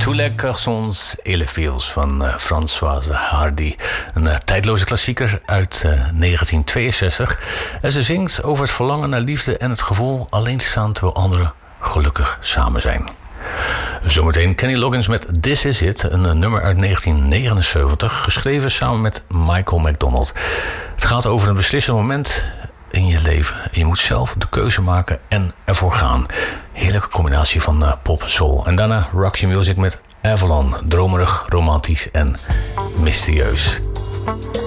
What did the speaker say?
Tous les garçons et les filles van Françoise Hardy. Een tijdloze klassieker uit 1962. En ze zingt over het verlangen naar liefde en het gevoel alleen te staan terwijl anderen gelukkig samen zijn. Zometeen Kenny Loggins met This Is It, een nummer uit 1979, geschreven samen met Michael McDonald. Het gaat over een beslissend moment in je leven. Je moet zelf de keuze maken en ervoor gaan. Heerlijke combinatie van pop en soul. En daarna Roxy Music met Avalon. Dromerig, romantisch en mysterieus.